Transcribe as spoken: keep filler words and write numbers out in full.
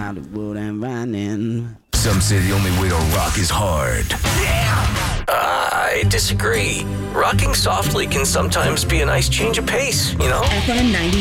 Hollywood and Vining. Some say the only way to rock is hard. I disagree. Rocking softly can sometimes be a nice change of pace, you know? F M ninety